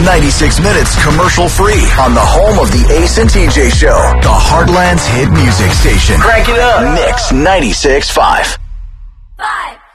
96 minutes commercial-free on the home of the Ace and TJ Show, the Heartland's hit music station. Crank it up. Mix 96.5.